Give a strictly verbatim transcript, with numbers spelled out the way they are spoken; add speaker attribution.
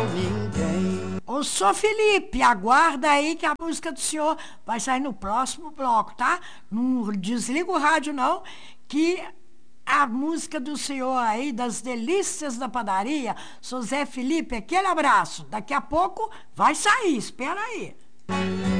Speaker 1: ninguém.
Speaker 2: Ô, Sô Felipe, aguarda aí que a música do senhor vai sair no próximo bloco, tá? Não desliga o rádio, não, que a música do senhor aí, das delícias da padaria, Sô Zé Felipe, aquele abraço. Daqui a pouco vai sair, espera aí.